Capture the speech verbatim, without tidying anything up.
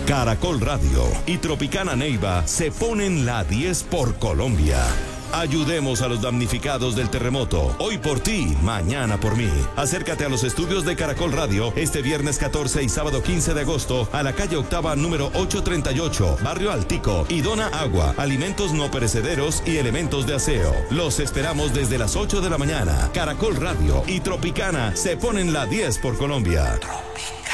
Caracol Radio y Tropicana Neiva se ponen la diez por Colombia. Ayudemos a los damnificados del terremoto. Hoy por ti, mañana por mí. Acércate a los estudios de Caracol Radio este viernes catorce y sábado quince de agosto a la calle Octava número ochocientos treinta y ocho, Barrio Altico, y dona agua, alimentos no perecederos y elementos de aseo. Los esperamos desde las ocho de la mañana. Caracol Radio y Tropicana se ponen la diez por Colombia.